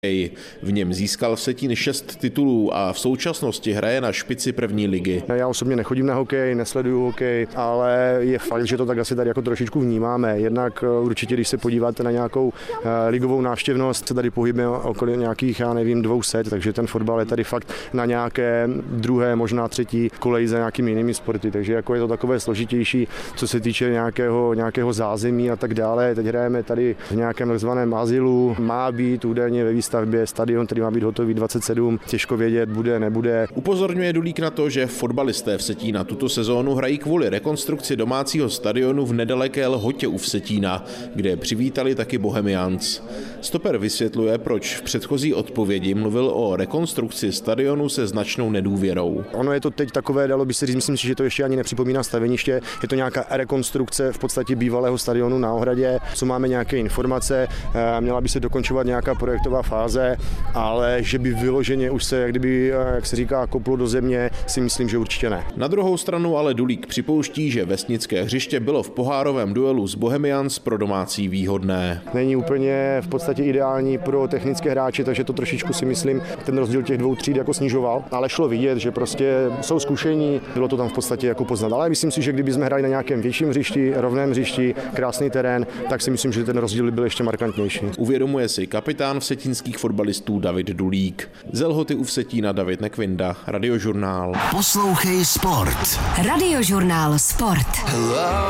V něm získal Vsetín 6 titulů a v současnosti hraje na špici první ligy. Já osobně nechodím na hokej, nesleduju hokej, ale je fakt, že to tak asi tady jako trošičku vnímáme. Jednak určitě, když se podíváte na nějakou ligovou návštěvnost, se tady pohybujeme okolo nějakých, já nevím, 200, takže ten fotbal je tady fakt na nějaké druhé, možná třetí koleji za nějakými jinými sporty, takže jako je to takové složitější, co se týče nějakého zázemí a tak dále. Teď hrajeme tady v nějakém takzvaném azylu, má být údajně ve výstavbě stadion, který má být hotový 27, těžko vědět, bude, nebude. Upozorňuje Dulík na to, že fotbalisté Vsetína tuto sezónu hrají kvůli rekonstrukci domácího stadionu v nedaleké Lhotě u Vsetína, kde přivítali taky Bohemians. Stoper vysvětluje, proč v předchozí odpovědi mluvil o rekonstrukci stadionu se značnou nedůvěrou. Ono je to teď takové, dalo by se říct, myslím si, že to ještě ani nepřipomíná staveniště, je to nějaká rekonstrukce v podstatě bývalého stadionu na Ohradě, co máme nějaké informace, měla by se dokončovat nějaká projektová fáze, ale že by vyloženě už se, jak se říká, koplo do země, si myslím, že určitě ne. Na druhou stranu ale Dulík připouští, že vesnické hřiště bylo v pohárovém duelu s Bohemians pro domácí výhodné. Není úplně v podstatě ideální pro technické hráče, takže to trošičku si myslím, ten rozdíl těch dvou tříd jako snižoval, ale šlo vidět, že prostě jsou zkušení, bylo to tam v podstatě jako poznat. Ale myslím si, že kdyby jsme hráli na nějakém větším hřišti, rovném hřišti, krásný terén, tak si myslím, že ten rozdíl byl ještě markantnější. Uvědomuje si kapitán vsetínských fotbalistů David Dulík. Z Lhoty u Vsetína David Nekvinda, Radiožurnál. Poslouchej sport. Radiožurnál Sport.